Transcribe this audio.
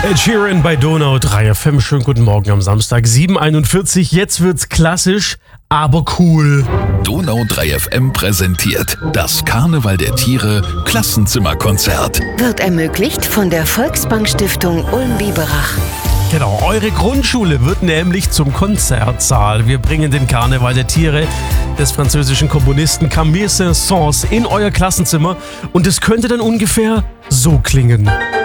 Ed Sheeran bei Donau 3 FM. Schönen guten Morgen am Samstag, 7:41. Jetzt wird's klassisch, aber cool. Donau 3 FM präsentiert das Karneval der Tiere Klassenzimmerkonzert. Wird ermöglicht von der Volksbank-Stiftung Ulm-Biberach. Genau, eure Grundschule wird nämlich zum Konzertsaal. Wir bringen den Karneval der Tiere des französischen Komponisten Camille Saint-Saëns in euer Klassenzimmer und es könnte dann ungefähr so klingen.